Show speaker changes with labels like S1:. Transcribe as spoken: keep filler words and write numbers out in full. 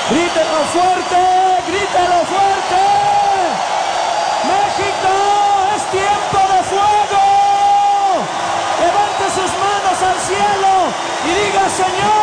S1: Grítelo fuerte, grítelo fuerte. México, es tiempo de fuego. Levante sus manos al cielo y diga: Señor,